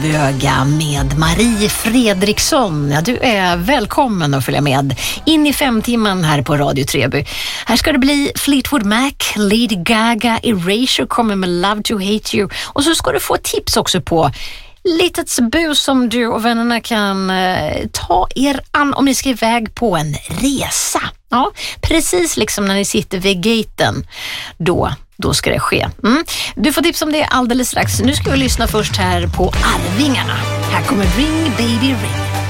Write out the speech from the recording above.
Öga med Marie Fredriksson. Ja, du är välkommen att följa med in i 5 timmen här på Radio Treby. Här ska det bli Fleetwood Mac, Lady Gaga, Erasure kommer med Love to Hate You. Och så ska du få tips också på litet bus som du och vännerna kan ta er an om ni ska iväg på en resa. Ja, precis liksom när ni sitter vid gaten. Då ska det ske. Du får tips om det alldeles strax. Nu ska vi lyssna först här på Arvingarna. Här kommer Ring Baby Ring.